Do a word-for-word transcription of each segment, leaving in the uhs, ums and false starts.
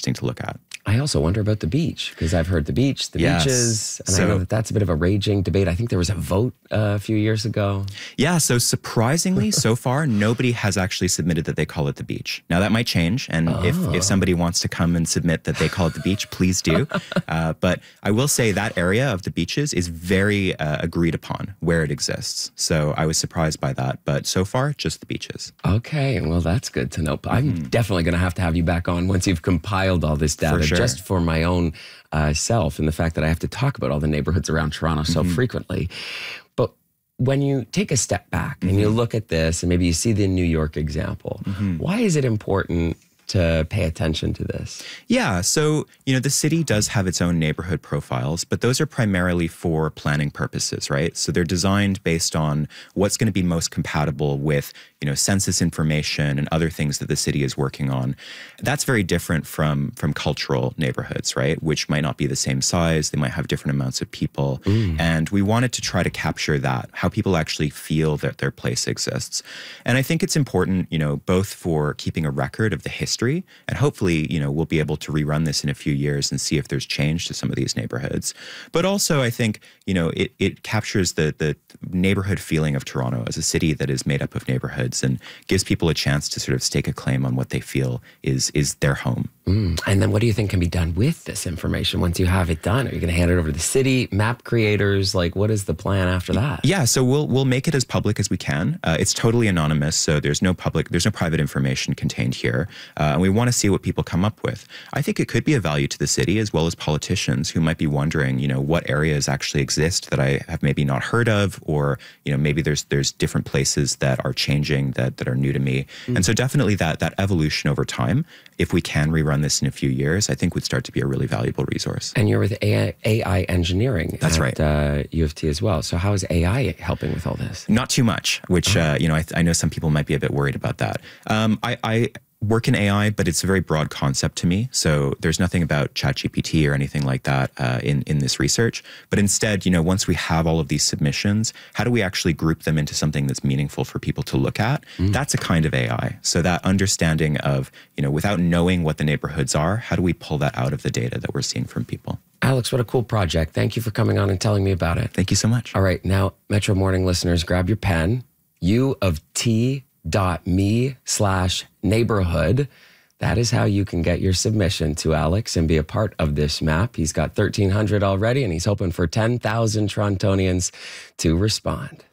interesting to look at. I also wonder about the beach, because I've heard the beach, the Yes. beaches, and So- I know that that's a bit of a raging debate. I think there was a vote uh, a few years ago. Yeah, so surprisingly, so far, nobody has actually submitted that they call it the beach. Now, that might change, and Oh. if, if somebody wants to come and submit that they call it the beach, please do. Uh, but I will say that area of the beaches is very uh, agreed upon where it exists. So I was surprised by that, but so far, just the beaches. Okay, well, that's good to know. I'm definitely going to have to have you back on once you've compiled all this data, sure. just for my own uh, self, and the fact that I have to talk about all the neighborhoods around Toronto so frequently. But when you take a step back and you look at this, and maybe you see the New York example, why is it important to pay attention to this? Yeah, so, you know, the city does have its own neighborhood profiles, but those are primarily for planning purposes, right? So they're designed based on what's going to be most compatible with, you know, census information and other things that the city is working on. That's very different from from cultural neighborhoods, right? Which might not be the same size. They might have different amounts of people. And we wanted to try to capture that, how people actually feel that their place exists. And I think it's important, you know, both for keeping a record of the history, and hopefully, you know, we'll be able to rerun this in a few years and see if there's change to some of these neighborhoods. But also, I think, you know, it, it captures the the neighborhood feeling of Toronto as a city that is made up of neighborhoods, and gives people a chance to sort of stake a claim on what they feel is is their home. Mm. And then what do you think can be done with this information once you have it done? Are you going to hand it over to the city, map creators? Like, what is the plan after that? Yeah, so we'll we'll make it as public as we can. Uh, it's totally anonymous, so there's no public, there's no private information contained here. Uh, and we want to see what people come up with. I think it could be of value to the city as well as politicians who might be wondering, you know, what areas actually exist that I have maybe not heard of, or, you know, maybe there's there's different places that are changing that that are new to me. Mm. And so definitely that that evolution over time, if we can rerun this in a few years, I think would start to be a really valuable resource. And you're with A I, A I engineering That's at right. uh, U of T as well. So how is A I helping with all this? Not too much, which, uh, you know, I, I know some people might be a bit worried about that. Um, I, I work in A I, but it's a very broad concept to me. So there's nothing about ChatGPT or anything like that uh, in, in this research. But instead, you know, once we have all of these submissions, how do we actually group them into something that's meaningful for people to look at? Mm. That's a kind of A I. So that understanding of, you know, without knowing what the neighborhoods are, how do we pull that out of the data that we're seeing from people? Alex, what a cool project. Thank you for coming on and telling me about it. Thank you so much. All right, now, Metro Morning listeners, grab your pen. U of T dot me slash neighborhood. That is how you can get your submission to Alex and be a part of this map. He's got thirteen hundred already, and he's hoping for ten thousand Torontonians to respond.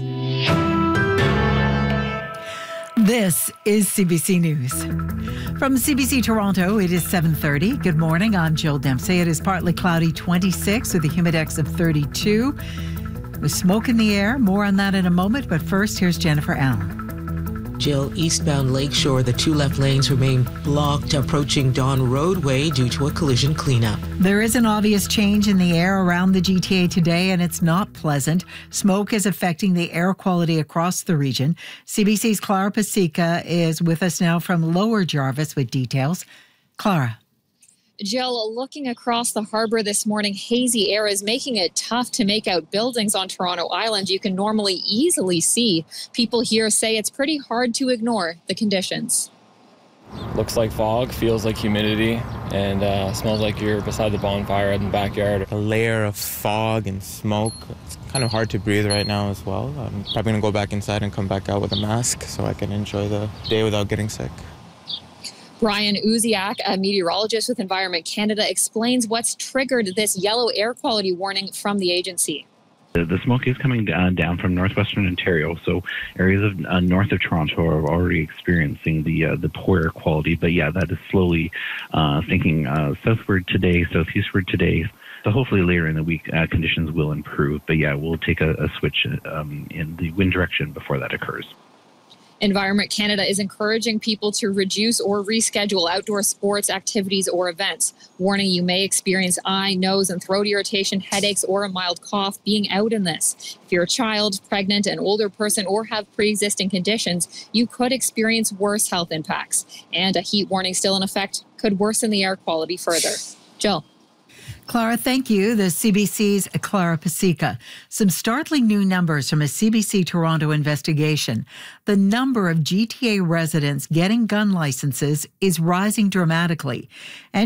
This is C B C News. From C B C Toronto, it is seven thirty. Good morning, I'm Jill Dempsey. It is partly cloudy, twenty-six, with a humidex of thirty-two. With smoke in the air, more on that in a moment, but first, here's Jennifer Allen. Jill, eastbound Lakeshore, the two left lanes remain blocked approaching Don Roadway due to a collision cleanup. There is an obvious change in the air around the G T A today, and it's not pleasant. Smoke is affecting the air quality across the region. C B C's Clara Pasica is with us now from Lower Jarvis with details. Clara. Jill, looking across the harbor this morning, hazy air is making it tough to make out buildings on Toronto Island. You can normally easily see. People here say it's pretty hard to ignore the conditions. Looks like fog, feels like humidity, and uh, smells like you're beside the bonfire in the backyard. A layer of fog and smoke. It's kind of hard to breathe right now as well. I'm probably going to go back inside and come back out with a mask so I can enjoy the day without getting sick. Brian Uziak, a meteorologist with Environment Canada, explains what's triggered this yellow air quality warning from the agency. The, the smoke is coming uh, down from northwestern Ontario, so areas of uh, north of Toronto are already experiencing the uh, the poor air quality. But yeah, that is slowly uh, sinking uh, southward today, southeastward today. So hopefully later in the week, uh, conditions will improve. But yeah, we'll take a, a switch um, in the wind direction before that occurs. Environment Canada is encouraging people to reduce or reschedule outdoor sports, activities, or events. Warning, you may experience eye, nose, and throat irritation, headaches, or a mild cough being out in this. If you're a child, pregnant, an older person, or have pre-existing conditions, you could experience worse health impacts. And a heat warning still in effect could worsen the air quality further. Jill. Clara, thank you. The C B C's Clara Pasica. Some startling new numbers from a C B C Toronto investigation. The number of G T A residents getting gun licenses is rising dramatically. And